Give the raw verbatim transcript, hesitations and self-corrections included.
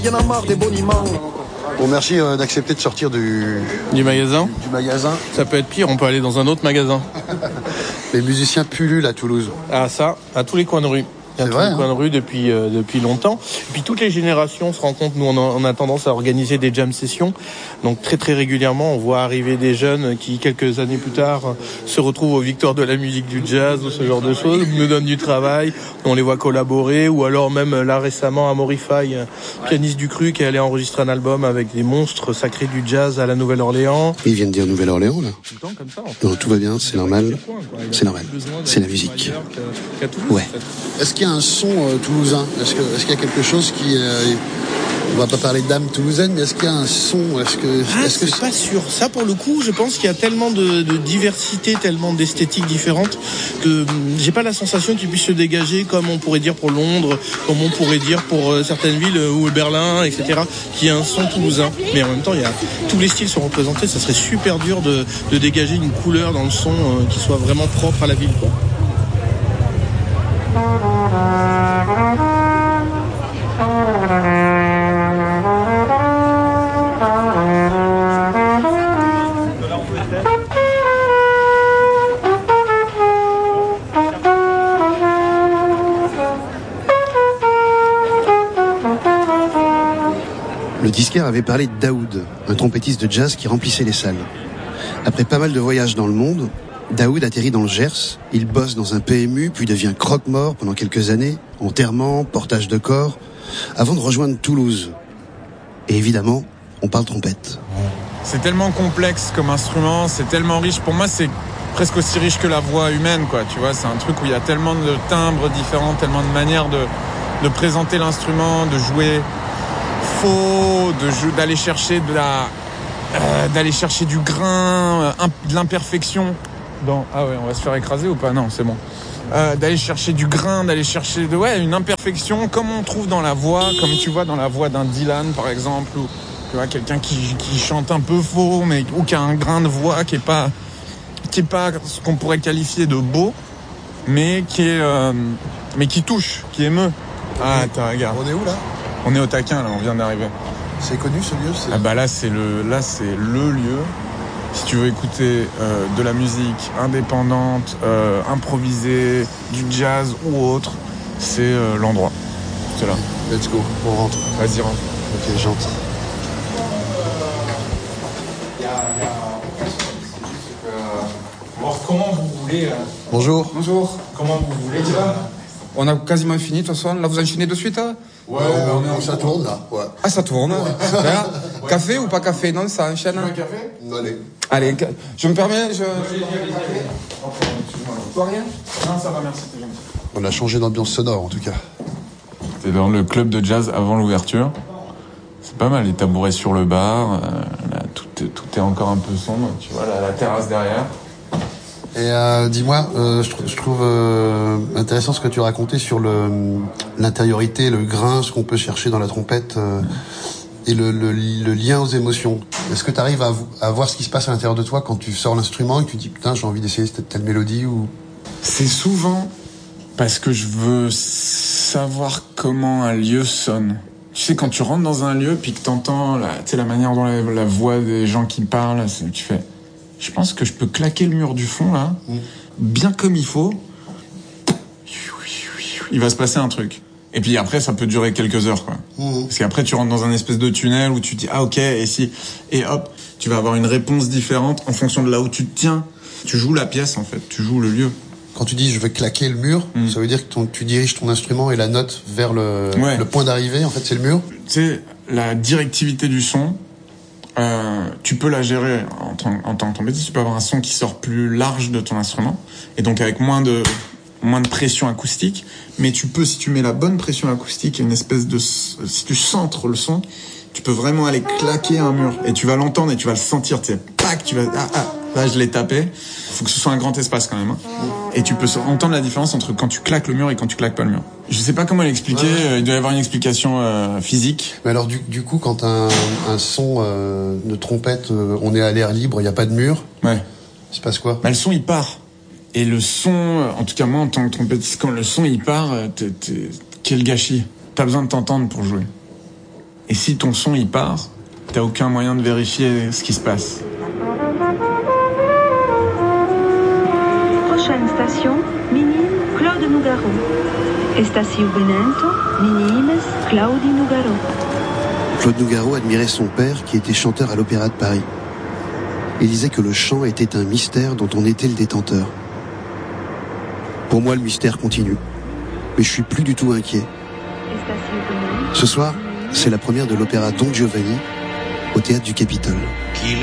Il y en a marre des boniments. Bon, merci euh, d'accepter de sortir du... Du magasin Du magasin. Ça peut être pire, on peut aller dans un autre magasin. Les musiciens pullulent à Toulouse. Ah ça, à tous les coins de rue. C'est vrai, hein. Coin de rue depuis euh, depuis longtemps. Et puis toutes les générations se rencontrent. Nous, on a, on a tendance à organiser des jam sessions. Donc très très régulièrement, on voit arriver des jeunes qui quelques années plus tard se retrouvent aux victoires de la musique du jazz ou ce genre de choses, nous donnent du travail, on les voit collaborer, ou alors même là récemment Amaury Faye, pianiste du Cru, qui est allé enregistrer un album avec des monstres sacrés du jazz à la Nouvelle-Orléans. Ils viennent dire Nouvelle-Orléans là. Tout le temps comme ça. En fait. Non, tout va bien, c'est normal. C'est normal. C'est la musique. Ouais. Est-ce qu'il y a un son euh, toulousain ? Est-ce que est-ce qu'il y a quelque chose qui euh, on va pas parler d'âme toulousaine, mais est-ce qu'il y a un son ? Est-ce que ah, est-ce que c'est pas sûr. Ça, pour le coup, je pense qu'il y a tellement de, de diversité, tellement d'esthétiques différentes que j'ai pas la sensation qu'il puisse se dégager comme on pourrait dire pour Londres, comme on pourrait dire pour euh, certaines villes ou Berlin, et cetera. Qu'il y a un son toulousain. Mais en même temps, il y a tous les styles sont représentés. Ça serait super dur de, de dégager une couleur dans le son euh, qui soit vraiment propre à la ville, quoi. Le disquaire avait parlé de Daoud, un trompettiste de jazz qui remplissait les salles. Après pas mal de voyages dans le monde, Daoud atterrit dans le Gers, il bosse dans un P M U, puis devient croque-mort pendant quelques années, enterrement, portage de corps, avant de rejoindre Toulouse. Et évidemment, on parle trompette. C'est tellement complexe comme instrument, c'est tellement riche. Pour moi, c'est presque aussi riche que la voix humaine, quoi. Tu vois, c'est un truc où il y a tellement de timbres différents, tellement de manières de, de présenter l'instrument, de jouer faux, de jeu, d'aller chercher de la, euh, d'aller chercher du grain, euh, de l'imperfection. Dans... Ah ouais, on va se faire écraser ou pas ? Non, c'est bon. Euh, d'aller chercher du grain, d'aller chercher de ouais une imperfection, comme on trouve dans la voix, comme tu vois dans la voix d'un Dylan par exemple, ou tu vois quelqu'un qui qui chante un peu faux, mais ou qui a un grain de voix qui est pas qui est pas ce qu'on pourrait qualifier de beau, mais qui est euh, mais qui touche, qui émeut. Ah attends, regarde. On est où là ? On est au Taquin là, on vient d'arriver. C'est connu ce lieu ? C'est... Ah bah là c'est le là c'est le lieu. Si tu veux écouter euh, de la musique indépendante, euh, improvisée, du jazz ou autre, c'est euh, l'endroit. C'est là. Let's go, on rentre. Vas-y, rentre. Ok, gentil. Alors, comment vous voulez euh... Bonjour. Bonjour. Comment vous voulez tu vas ? On a quasiment fini de toute façon. Là, vous enchaînez de suite hein ? Ouais, ouais, ouais, on est, ça tourne là. Ouais. Ah, ça tourne. Ouais. Voilà. Ouais. Café ou pas café ? Non, ça enchaîne. Un café ? Allez. Allez, je me permets, je... Toi rien ? Non, ça va, merci, t'es gentil. On a changé d'ambiance sonore en tout cas. T'es dans le club de jazz avant l'ouverture. C'est pas mal, les tabourets sur le bar. Euh, là, tout, est, tout est encore un peu sombre. Tu vois, là, la terrasse derrière. Et euh, dis-moi, euh, je, tr- je trouve euh, intéressant ce que tu racontais sur le, l'intériorité, le grain, ce qu'on peut chercher dans la trompette euh, et le, le, le lien aux émotions. Est-ce que tu arrives à, à voir ce qui se passe à l'intérieur de toi quand tu sors l'instrument et que tu dis putain j'ai envie d'essayer cette telle mélodie ou... C'est souvent parce que je veux savoir comment un lieu sonne. Tu sais, quand tu rentres dans un lieu puis que t'entends la, tu sais, la manière dont la, la voix des gens qui parlent, c'est, tu fais... Je pense que je peux claquer le mur du fond, là, mmh. bien comme il faut. Il va se passer un truc. Et puis après, ça peut durer quelques heures, quoi. Mmh. Parce qu'après, tu rentres dans un espèce de tunnel où tu te dis, ah, ok, et si, et hop, tu vas avoir une réponse différente en fonction de là où tu te tiens. Tu joues la pièce, en fait. Tu joues le lieu. Quand tu dis je vais claquer le mur, mmh. ça veut dire que ton, tu diriges ton instrument et la note vers le, ouais. le point d'arrivée, en fait, c'est le mur? Tu sais, la directivité du son, Euh, tu peux la gérer en tant, en tant que trompettiste. Tu peux avoir un son qui sort plus large de ton instrument et donc avec moins de moins de pression acoustique, mais tu peux, si tu mets la bonne pression acoustique et une espèce de, si tu centres le son, tu peux vraiment aller claquer un mur et tu vas l'entendre et tu vas le sentir, tu sais, pac, tu vas, ah, ah, là je l'ai tapé. Faut que ce soit un grand espace quand même, hein. Et tu peux entendre la différence entre quand tu claques le mur et quand tu claques pas le mur. Je sais pas comment l'expliquer, ouais. Il doit y avoir une explication euh, physique. Mais alors du, du coup, quand un, un son euh, de trompette, euh, on est à l'air libre, il y a pas de mur. Ouais. Il se passe quoi? Bah le son il part. Et le son, en tout cas moi en tant que trompettiste, quand le son il part, t'es, t'es, quel gâchis. T'as besoin de t'entendre pour jouer. Et si ton son il part, t'as aucun moyen de vérifier ce qui se passe. Prochaine station, Minim Claude Nougaro. Estació Benento, Minimes Claudi Nougaro. Claude Nougaro admirait son père qui était chanteur à l'Opéra de Paris. Il disait que le chant était un mystère dont on était le détenteur. Pour moi, le mystère continue. Mais je suis plus du tout inquiet. Ce soir, c'est la première de l'opéra Don Giovanni au théâtre du Capitole.